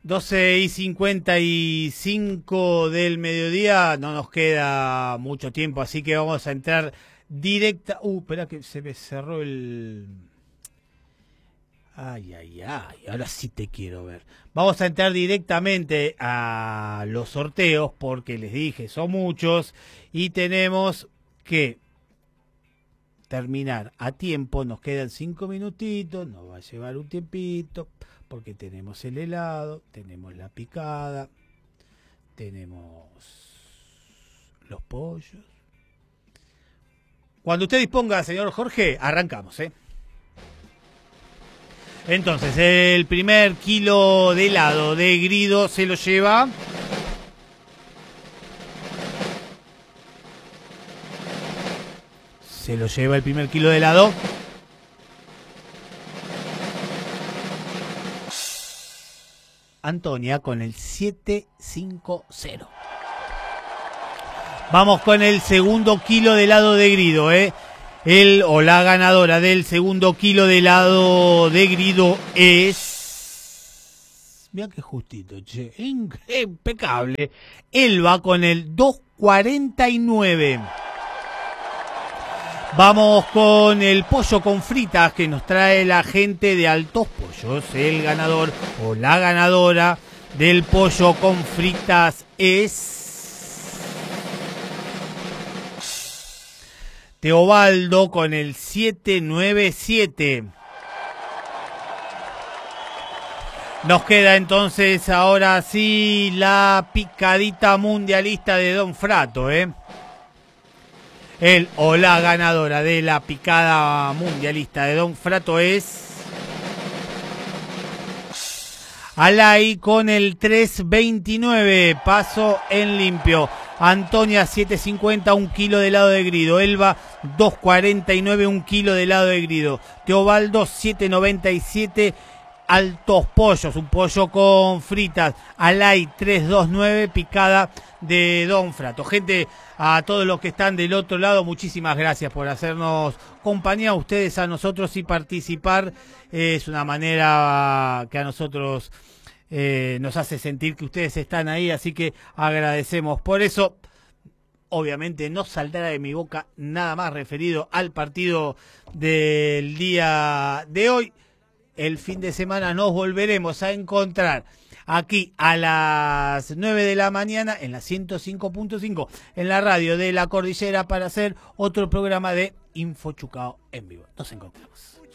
12:55 del mediodía, no nos queda mucho tiempo, así que vamos a entrar directa. Espera que se me cerró el... Ay, ahora sí te quiero ver. Vamos a entrar directamente a los sorteos, porque les dije, son muchos, y tenemos que terminar a tiempo. Nos quedan 5 minutitos, nos va a llevar un tiempito, porque tenemos el helado, tenemos la picada, tenemos los pollos. Cuando usted disponga, señor Jorge, arrancamos, ¿eh? Entonces, el primer kilo de helado de Grido se lo lleva... Se lo lleva el primer kilo de helado. Antonia con el 750. Vamos con el segundo kilo de helado de Grido, El o la ganadora del segundo kilo de helado de Grido es... Mira qué justito, che. Impecable. Elba con el 249. Vamos con el pollo con fritas que nos trae la gente de Altos Pollos. El ganador o la ganadora del pollo con fritas es Teobaldo con el 797. Nos queda entonces ahora sí la picadita mundialista de Don Frato, El o la ganadora de la picada mundialista de Don Frato es Alay con el 329, paso en limpio. Antonia 750, 1 kilo de helado de Grido. Elba 249, 1 kilo de helado de Grido. Teobaldo 797, Altos Pollos, un pollo con fritas. Alay 329, picada de Don Frato. Gente, a todos los que están del otro lado, muchísimas gracias por hacernos compañía, a ustedes, a nosotros, y participar. Es una manera que a nosotros nos hace sentir que ustedes están ahí, así que agradecemos por eso. Obviamente no saldrá de mi boca nada más referido al partido del día de hoy. El fin de semana nos volveremos a encontrar aquí a las 9 de la mañana en la 105.5 en la radio de la Cordillera para hacer otro programa de Info Chucao en vivo. Nos encontramos.